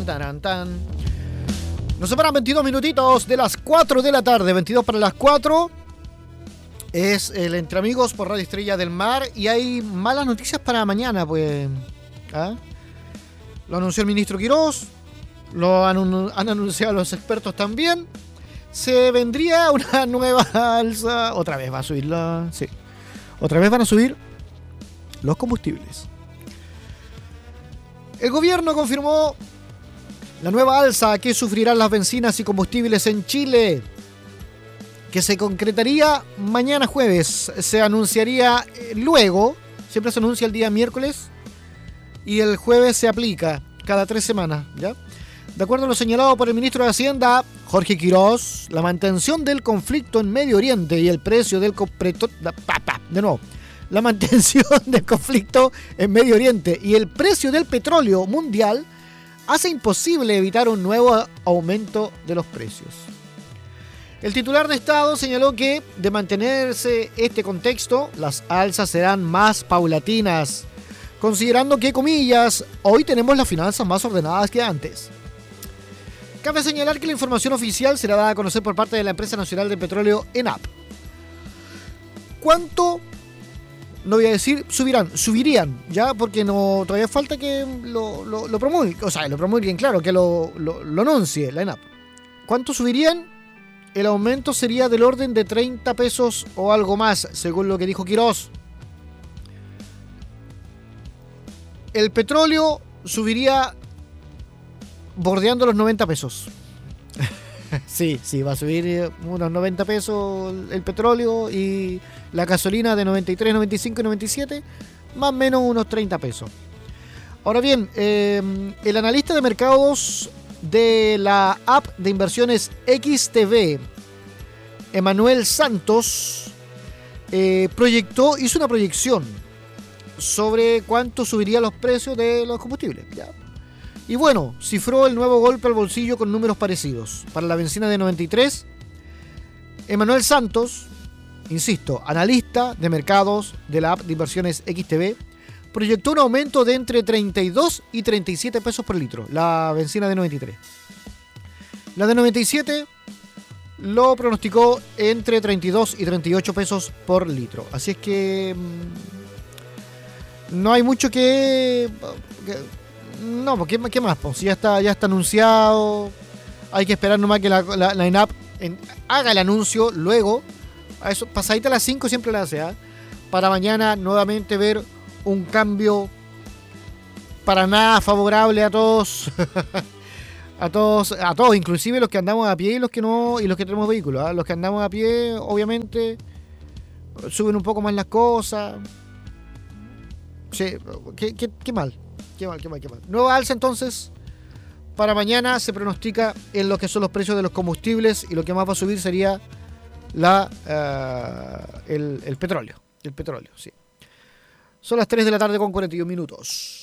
Tan, taran, tan. Nos separan 22 minutitos de las 4 de la tarde, 22 para las 4. Es el Entre Amigos por Radio Estrella del Mar y hay malas noticias para mañana, pues. ¿Ah? Lo anunció el ministro Quirós, lo han anunciado los expertos también. Se vendría una nueva alza. Otra vez va a subir sí. Otra vez van a subir los combustibles. El gobierno confirmó la nueva alza que sufrirán las bencinas y combustibles en Chile, que se concretaría mañana jueves. Se anunciaría luego, siempre se anuncia el día miércoles, y el jueves se aplica cada 3 semanas, ¿ya? De acuerdo a lo señalado por el ministro de Hacienda, Jorge Quirós, la mantención del conflicto en Medio Oriente y el precio del la mantención del conflicto en Medio Oriente y el precio del petróleo mundial hace imposible evitar un nuevo aumento de los precios. El titular de Estado señaló que, de mantenerse este contexto, las alzas serán más paulatinas, considerando que, comillas, hoy tenemos las finanzas más ordenadas que antes. Cabe señalar que la información oficial será dada a conocer por parte de la Empresa Nacional de Petróleo, ENAP. ¿Cuánto? No voy a decir, subirían, ya, porque no todavía falta que lo promulguen, o sea, lo promulguen, claro, que lo anuncie la ENAP. ¿Cuánto subirían? El aumento sería del orden de 30 pesos o algo más, según lo que dijo Quirós. El petróleo subiría bordeando los 90 pesos. Sí, va a subir unos 90 pesos el petróleo y la gasolina de 93, 95 y 97, más o menos unos 30 pesos. Ahora bien, el analista de mercados de la app de inversiones XTB, Emanuel Santos, hizo una proyección sobre cuánto subirían los precios de los combustibles, ¿ya? Y bueno, cifró el nuevo golpe al bolsillo con números parecidos. Para la bencina de 93, Emanuel Santos, insisto, analista de mercados de la app de inversiones XTB, proyectó un aumento de entre 32 y 37 pesos por litro, la bencina de 93. La de 97 lo pronosticó entre 32 y 38 pesos por litro. Así es que no hay mucho no, porque ¿qué más? Pues ya está anunciado. Hay que esperar nomás que la ENAP haga el anuncio luego. A eso, pasadita a las 5 siempre la hace, ¿eh? Para mañana nuevamente ver un cambio para nada favorable a todos. a todos, inclusive los que andamos a pie y los que no, y los que tenemos vehículos, ¿eh? Los que andamos a pie, obviamente, suben un poco más las cosas. Sí, qué mal. Qué mal. Nueva alza entonces. Para mañana se pronostica en lo que son los precios de los combustibles y lo que más va a subir sería el petróleo. El petróleo, sí. Son las 3 de la tarde con 41 minutos.